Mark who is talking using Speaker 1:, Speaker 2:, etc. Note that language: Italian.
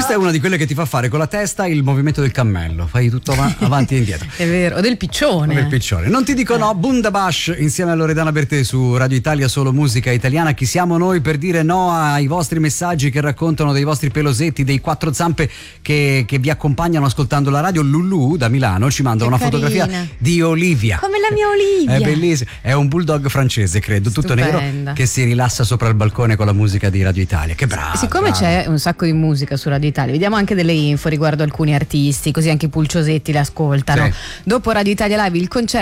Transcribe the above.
Speaker 1: Questa è una di quelle che ti fa fare con la testa il movimento del cammello, fai tutto avanti e indietro.
Speaker 2: È vero, o del piccione.
Speaker 1: Non ti dico no, Bundabash insieme a Loredana Bertè su Radio Italia, solo musica italiana. Chi siamo noi per dire no ai vostri messaggi che raccontano dei vostri pelosetti, dei quattro zampe che vi accompagnano ascoltando la radio? Lulu da Milano ci manda una fotografia di Olivia.
Speaker 2: Come la mia Olivia.
Speaker 1: È bellissima, è un bulldog francese, credo, tutto
Speaker 2: Stupenda.
Speaker 1: nero, che si rilassa sopra il balcone con la musica di Radio Italia. Che bravo.
Speaker 2: Siccome c'è un sacco di musica su Radio Italia, vediamo anche delle info riguardo alcuni artisti, così anche i pulciosetti le ascoltano.
Speaker 1: Sì.
Speaker 2: Dopo Radio Italia Live il concerto